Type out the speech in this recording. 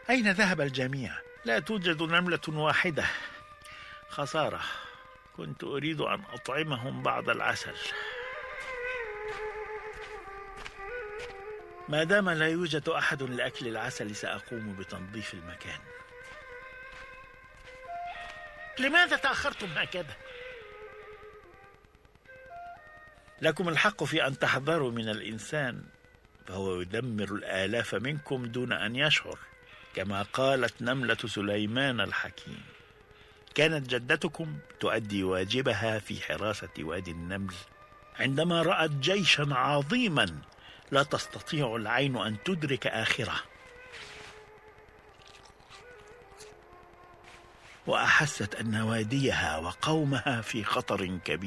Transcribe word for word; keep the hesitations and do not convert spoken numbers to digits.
أين ذهب الجميع؟ لا توجد نملة واحدة. خسارة، كنت أريد أن أطعمهم بعض العسل. ما دام لا يوجد أحد لأكل العسل سأقوم بتنظيف المكان. لماذا تأخرتم هكذا؟ لكم الحق في أن تحذروا من الإنسان، فهو يدمر الآلاف منكم دون أن يشعر، كما قالت نملة سليمان الحكيم. كانت جدتكم تؤدي واجبها في حراسة وادي النمل عندما رأت جيشا عظيما لا تستطيع العين أن تدرك آخره، وأحست أن واديها وقومها في خطر كبير.